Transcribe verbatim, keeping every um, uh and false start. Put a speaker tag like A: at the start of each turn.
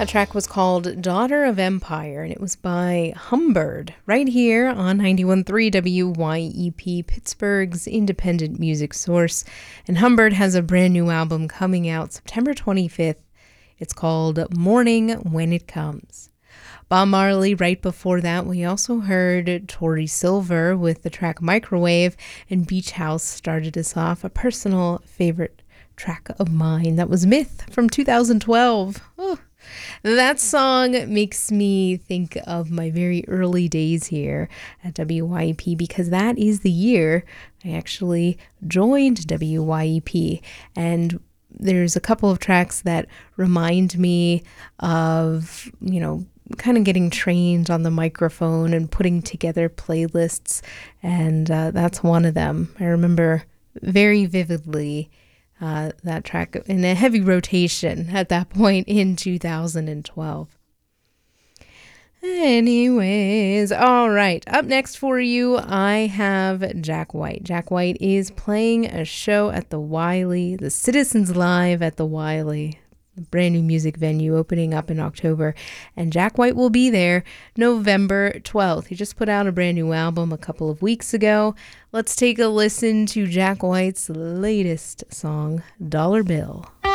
A: That track was called Daughter of Empire, and it was by Humbird, right here on ninety-one point three W Y E P, Pittsburgh's independent music source. And Humbird has a brand new album coming out September twenty-fifth. It's called Morning When It Comes. Bob Marley, right before that, we also heard Tori Silver with the track Microwave, and Beach House started us off, a personal favorite track of mine. That was Myth from two thousand twelve. Oh. That song makes me think of my very early days here at W Y E P, because that is the year I actually joined W Y E P. And there's a couple of tracks that remind me of, you know, kind of getting trained on the microphone and putting together playlists. And uh, that's one of them. I remember very vividly Uh, that track in a heavy rotation at that point in two thousand twelve. Anyways, all right. Up next for you, I have Jack White. Jack White is playing a show at the Wiley, the Citizens Live at the Wiley, the brand new music venue opening up in October. And Jack White will be there November twelfth. He just put out a brand new album a couple of weeks ago. Let's take a listen to Jack White's latest song, Dollar Bill.